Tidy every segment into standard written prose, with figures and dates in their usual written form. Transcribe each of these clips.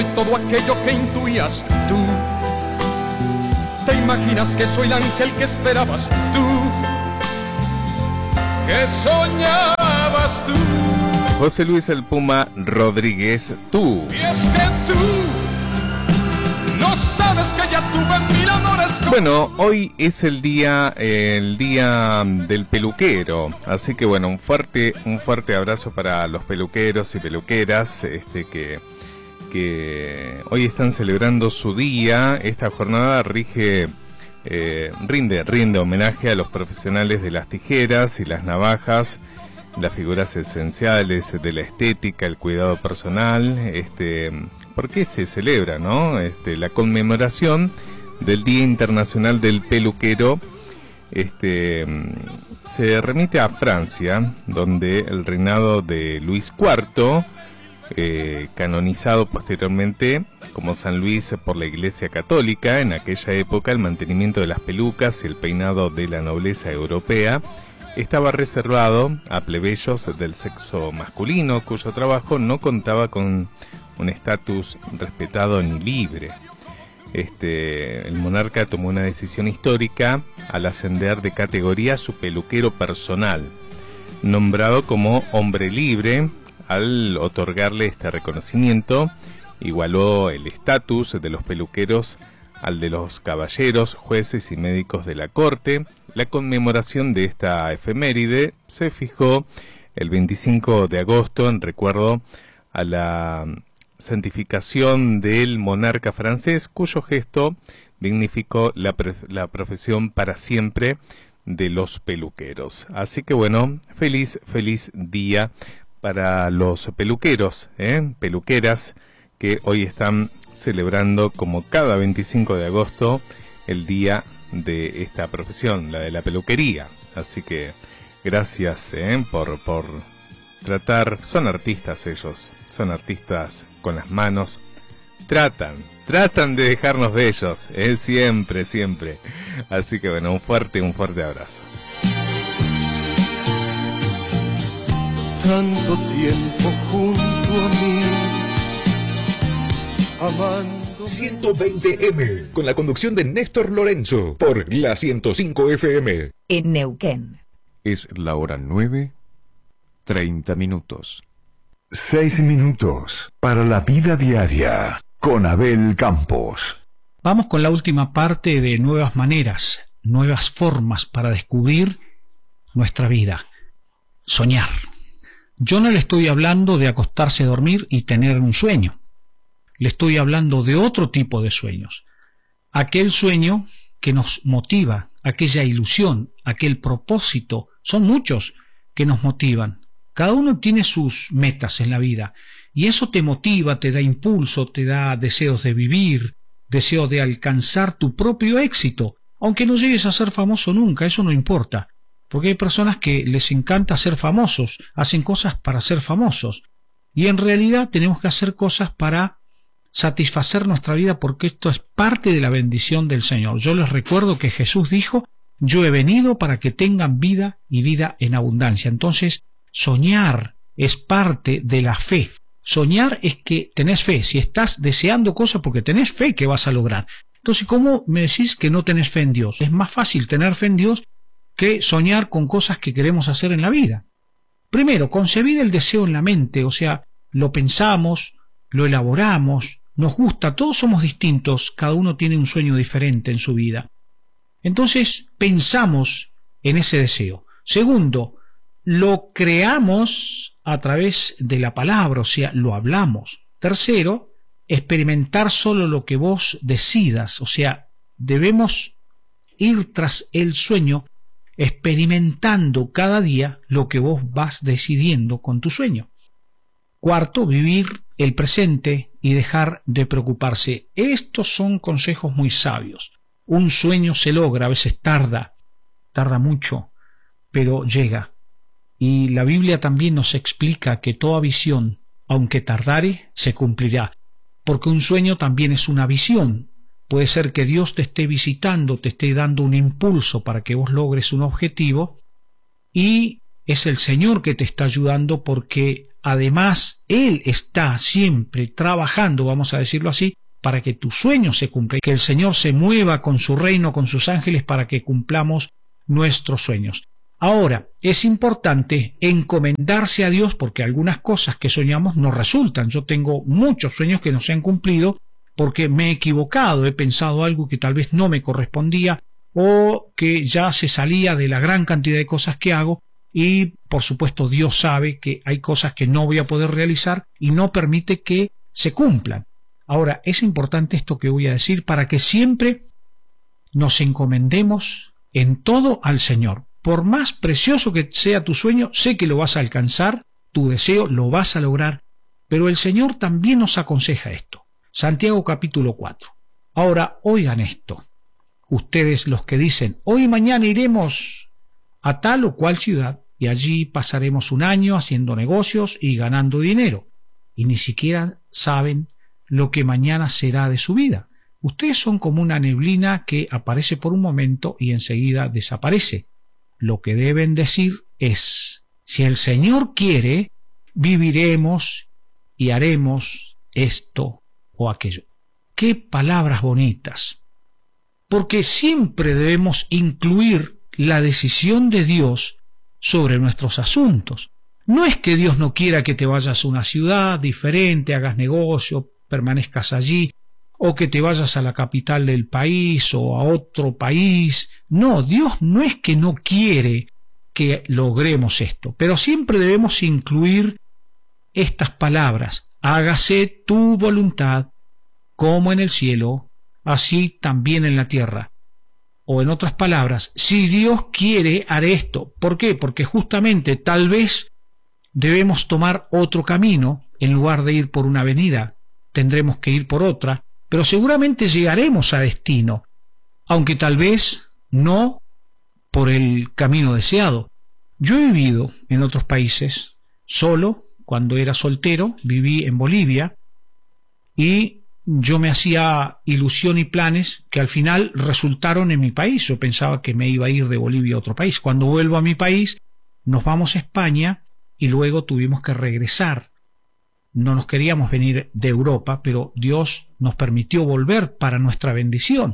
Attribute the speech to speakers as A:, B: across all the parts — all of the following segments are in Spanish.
A: Todo aquello que intuías tú. ¿Te imaginas que soy el ángel que esperabas tú? Que soñabas tú.
B: José Luis El Puma Rodríguez, tú.
A: Y es que tú no sabes que ya tuve mil amores.
B: Bueno, hoy es el día del peluquero, así que bueno, un fuerte abrazo para los peluqueros y peluqueras, que hoy están celebrando su día. Esta jornada rinde homenaje a los profesionales de las tijeras y las navajas, las figuras esenciales de la estética, el cuidado personal, ¿por qué se celebra, no? La conmemoración del Día Internacional del Peluquero, se remite a Francia, donde el reinado de Luis IV, canonizado posteriormente como San Luis por la Iglesia Católica, en aquella época el mantenimiento de las pelucas y el peinado de la nobleza europea estaba reservado a plebeyos del sexo masculino, cuyo trabajo no contaba con un estatus respetado ni libre. El monarca tomó una decisión histórica al ascender de categoría a su peluquero personal, nombrado como hombre libre. Al otorgarle este reconocimiento, igualó el estatus de los peluqueros al de los caballeros, jueces y médicos de la corte. La conmemoración de esta efeméride se fijó el 25 de agosto en recuerdo a la santificación del monarca francés, cuyo gesto dignificó la profesión para siempre de los peluqueros. Así que bueno, feliz día para los peluqueros, peluqueras, que hoy están celebrando como cada 25 de agosto el día de esta profesión, la de la peluquería. Así que gracias por tratar, son artistas ellos, son artistas con las manos, tratan de dejarnos bellos, siempre. Así que bueno, un fuerte abrazo.
C: Tanto tiempo junto a mí, amando.
D: 120M, con la conducción de Néstor Lorenzo, por la 105 FM.
E: En Neuquén.
F: Es la hora 9:30.
G: 6 minutos para la vida diaria, con Abel Campos.
H: Vamos con la última parte de nuevas maneras, nuevas formas para descubrir nuestra vida. Soñar. Yo no le estoy hablando de acostarse a dormir y tener un sueño. Le estoy hablando de otro tipo de sueños. Aquel sueño que nos motiva, aquella ilusión, aquel propósito. Son muchos que nos motivan. Cada uno tiene sus metas en la vida. Y eso te motiva, te da impulso, te da deseos de vivir, deseo de alcanzar tu propio éxito. Aunque no llegues a ser famoso nunca, eso no importa. Porque hay personas que les encanta ser famosos, hacen cosas para ser famosos. Y en realidad tenemos que hacer cosas para satisfacer nuestra vida, porque esto es parte de la bendición del Señor. Yo les recuerdo que Jesús dijo: yo he venido para que tengan vida y vida en abundancia. Entonces, soñar es parte de la fe. Soñar es que tenés fe. Si estás deseando cosas, porque tenés fe que vas a lograr. Entonces, ¿cómo me decís que no tenés fe en Dios? Es más fácil tener fe en Dios que soñar con cosas que queremos hacer en la vida. Primero, concebir el deseo en la mente, o sea, lo pensamos, lo elaboramos, nos gusta, todos somos distintos, cada uno tiene un sueño diferente en su vida. Entonces, pensamos en ese deseo. Segundo, lo creamos a través de la palabra, o sea, lo hablamos. Tercero, experimentar solo lo que vos decidas, o sea, debemos ir tras el sueño experimentando cada día lo que vos vas decidiendo con tu sueño. Cuarto, vivir el presente y dejar de preocuparse. Estos son consejos muy sabios. Un sueño se logra, a veces tarda mucho, pero llega. Y la Biblia también nos explica que toda visión, aunque tardare, se cumplirá. Porque un sueño también es una visión. Puede ser que Dios te esté visitando, te esté dando un impulso para que vos logres un objetivo, y es el Señor que te está ayudando, porque además Él está siempre trabajando, vamos a decirlo así, para que tu sueño se cumpla, que el Señor se mueva con su reino, con sus ángeles, para que cumplamos nuestros sueños. Ahora, es importante encomendarse a Dios, porque algunas cosas que soñamos no resultan. Yo tengo muchos sueños que no se han cumplido porque me he equivocado, he pensado algo que tal vez no me correspondía o que ya se salía de la gran cantidad de cosas que hago, y por supuesto Dios sabe que hay cosas que no voy a poder realizar y no permite que se cumplan. Ahora, es importante esto que voy a decir para que siempre nos encomendemos en todo al Señor. Por más precioso que sea tu sueño, sé que lo vas a alcanzar, tu deseo lo vas a lograr, pero el Señor también nos aconseja esto. Santiago capítulo 4. Ahora, oigan esto. Ustedes los que dicen, hoy y mañana iremos a tal o cual ciudad y allí pasaremos un año haciendo negocios y ganando dinero, y ni siquiera saben lo que mañana será de su vida. Ustedes son como una neblina que aparece por un momento y enseguida desaparece. Lo que deben decir es, si el Señor quiere, viviremos y haremos esto o aquello. ¡Qué palabras bonitas! Porque siempre debemos incluir la decisión de Dios sobre nuestros asuntos. No es que Dios no quiera que te vayas a una ciudad diferente, hagas negocio, permanezcas allí, o que te vayas a la capital del país o a otro país. No, Dios no es que no quiere que logremos esto, pero siempre debemos incluir estas palabras: hágase tu voluntad como en el cielo, así también en la tierra. O en otras palabras, si Dios quiere, haré esto. ¿Por qué? Porque justamente tal vez debemos tomar otro camino. En lugar de ir por una avenida, tendremos que ir por otra, pero seguramente llegaremos a destino, aunque tal vez no por el camino deseado. Yo he vivido en otros países solo. Cuando era soltero viví en Bolivia y yo me hacía ilusión y planes que al final resultaron en mi país. Yo pensaba que me iba a ir de Bolivia a otro país. Cuando vuelvo a mi país, nos vamos a España y luego tuvimos que regresar. No nos queríamos venir de Europa, pero Dios nos permitió volver para nuestra bendición.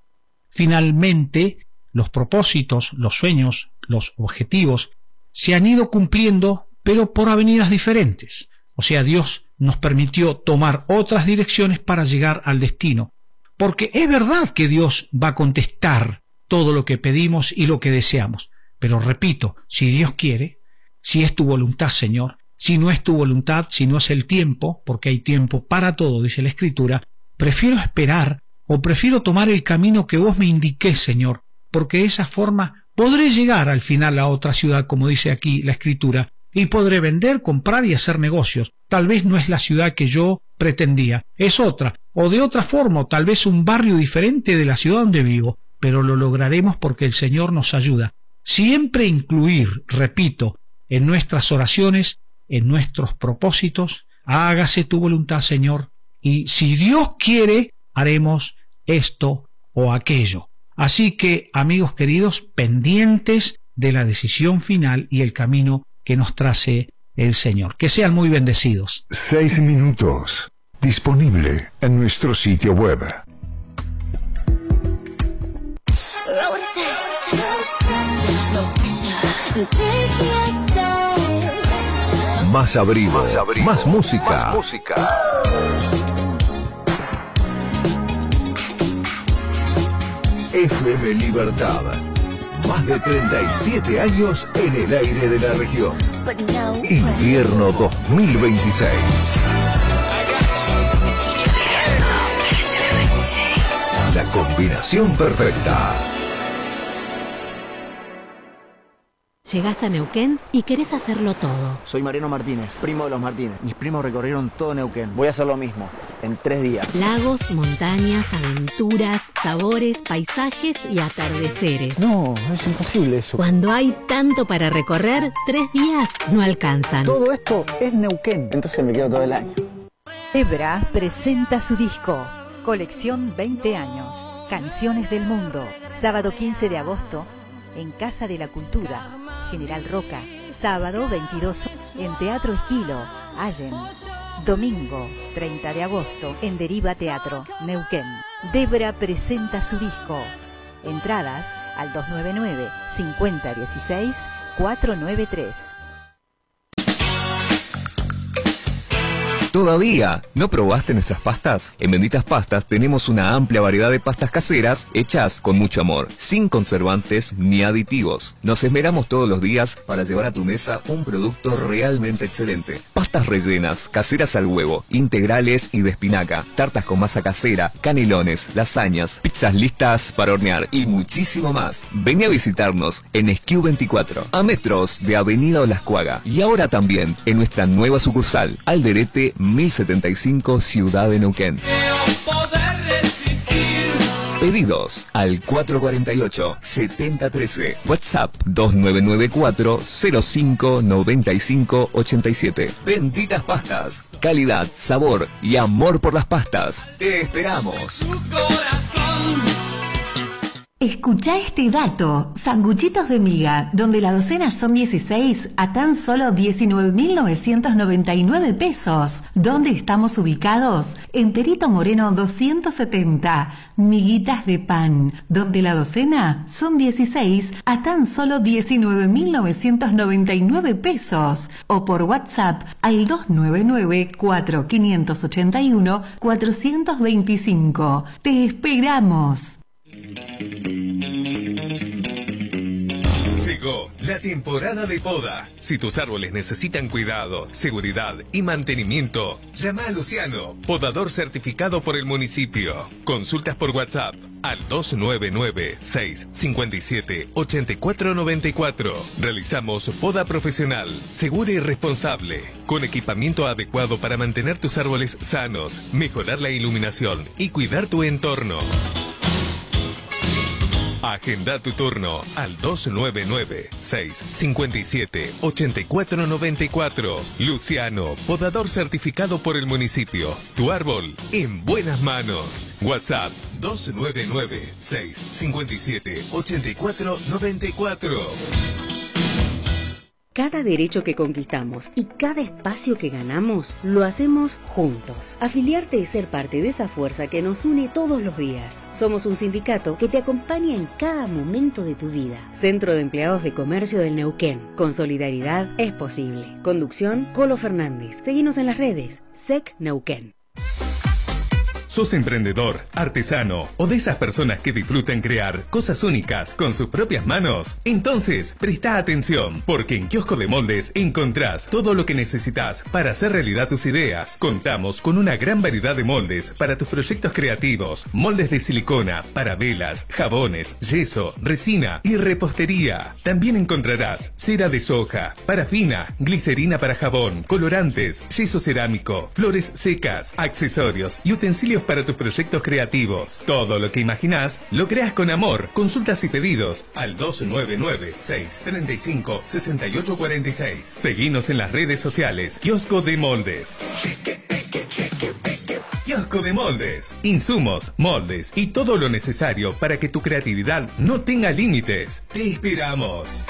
H: Finalmente, los propósitos, los sueños, los objetivos se han ido cumpliendo, pero por avenidas diferentes. O sea, Dios nos permitió tomar otras direcciones para llegar al destino. Porque es verdad que Dios va a contestar todo lo que pedimos y lo que deseamos. Pero repito, si Dios quiere, si es tu voluntad, Señor, si no es tu voluntad, si no es el tiempo, porque hay tiempo para todo, dice la Escritura, prefiero esperar o prefiero tomar el camino que vos me indiques, Señor, porque de esa forma podré llegar al final a otra ciudad, como dice aquí la Escritura, y podré vender, comprar y hacer negocios. Tal vez no es la ciudad que yo pretendía, es otra, o de otra forma, o tal vez un barrio diferente de la ciudad donde vivo, pero lo lograremos porque el Señor nos ayuda. Siempre incluir, repito, en nuestras oraciones, en nuestros propósitos, hágase tu voluntad, Señor, y si Dios quiere, haremos esto o aquello. Así que, amigos queridos, pendientes de la decisión final y el camino que nos trace el Señor. Que sean muy bendecidos.
G: 6 minutos. Disponible en nuestro sitio web.
D: Más abrigo, más música. FM Libertad. Más de 37 años en el aire de la región. Invierno 2026. La combinación perfecta.
E: Llegás a Neuquén y querés hacerlo todo.
F: Soy Mariano Martínez, primo de los Martínez. Mis primos recorrieron todo Neuquén. Voy a hacer lo mismo, en 3 días.
E: Lagos, montañas, aventuras, sabores, paisajes y atardeceres.
F: No, es imposible eso.
E: Cuando hay tanto para recorrer, 3 días no alcanzan.
F: Todo esto es Neuquén, entonces me quedo todo el año.
I: Ebra presenta su disco, Colección 20 años, Canciones del Mundo, sábado 15 de agosto, en Casa de la Cultura, General Roca. Sábado 22 en Teatro Esquilo, Allen. Domingo 30 de agosto en Deriva Teatro, Neuquén. Debra presenta su disco. Entradas al 299-5016-493.
J: ¿Todavía no probaste nuestras pastas? En Benditas Pastas tenemos una amplia variedad de pastas caseras hechas con mucho amor, sin conservantes ni aditivos. Nos esmeramos todos los días para llevar a tu mesa un producto realmente excelente. Pastas rellenas, caseras al huevo, integrales y de espinaca, tartas con masa casera, canelones, lasañas, pizzas listas para hornear y muchísimo más. Vení a visitarnos en Esquiu 24, a metros de Avenida Olascuaga, y ahora también en nuestra nueva sucursal, Alderete 1075, Ciudad de Neuquén. Pedidos al 448-7013, WhatsApp 2994-059587. Benditas Pastas, calidad, sabor y amor por las pastas. Te esperamos.
K: Escuchá este dato. Sanguchitos de miga, donde la docena son 16 a tan solo 19.999 pesos. ¿Dónde estamos ubicados? En Perito Moreno 270. Miguitas de pan, donde la docena son 16 a tan solo 19.999 pesos. O por WhatsApp al 299-4581-425. Te esperamos.
B: Llegó la temporada de poda. Si tus árboles necesitan cuidado, seguridad y mantenimiento, llama a Luciano, podador certificado por el municipio. Consultas por WhatsApp al 299-657-8494. Realizamos poda profesional, segura y responsable, con equipamiento adecuado para mantener tus árboles sanos, mejorar la iluminación y cuidar tu entorno. Agenda tu turno al 299-657-8494. Luciano, podador certificado por el municipio. Tu árbol en buenas manos. WhatsApp 299-657-8494.
L: Cada derecho que conquistamos y cada espacio que ganamos, lo hacemos juntos. Afiliarte es ser parte de esa fuerza que nos une todos los días. Somos un sindicato que te acompaña en cada momento de tu vida. Centro de Empleados de Comercio del Neuquén. Con solidaridad es posible. Conducción, Colo Fernández. Seguinos en las redes. SEC Neuquén.
B: ¿Sos emprendedor, artesano o de esas personas que disfrutan crear cosas únicas con sus propias manos? Entonces, presta atención, porque en Kiosco de Moldes encontrás todo lo que necesitas para hacer realidad tus ideas. Contamos con una gran variedad de moldes para tus proyectos creativos, moldes de silicona, para velas, jabones, yeso, resina y repostería. También encontrarás cera de soja, parafina, glicerina para jabón, colorantes, yeso cerámico, flores secas, accesorios y utensilios para tus proyectos creativos. Todo lo que imaginás lo creas con amor. Consultas y pedidos al 299-635-6846. Seguinos en las redes sociales. Kiosco de Moldes. Kiosco de Moldes. Insumos, moldes y todo lo necesario para que tu creatividad no tenga límites. Te esperamos.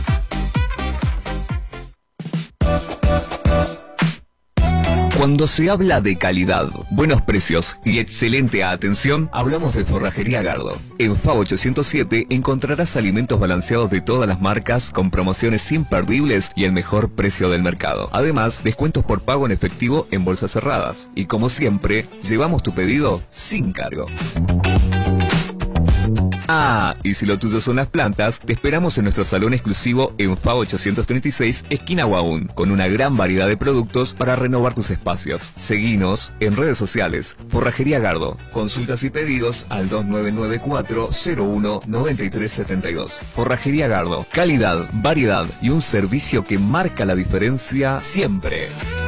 J: Cuando se habla de calidad, buenos precios y excelente atención, hablamos de Forrajería Gardo. En FAO 807 encontrarás alimentos balanceados de todas las marcas con promociones imperdibles y el mejor precio del mercado. Además, descuentos por pago en efectivo en bolsas cerradas. Y como siempre, llevamos tu pedido sin cargo. Ah, y si lo tuyo son las plantas, te esperamos en nuestro salón exclusivo en FAO 836, esquina Guaún, con una gran variedad de productos para renovar tus espacios. Seguinos en redes sociales. Forrajería Gardo. Consultas y pedidos al 2994-01-9372. Forrajería Gardo. Calidad, variedad y un servicio que marca la diferencia siempre.